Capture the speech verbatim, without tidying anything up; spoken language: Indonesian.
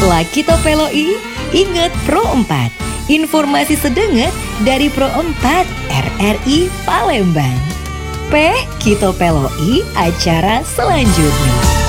Setelah Kito Peloi, ingat Pro empat. Informasi sedenget dari Pro empat R R I Palembang. P Kito Peloi acara selanjutnya.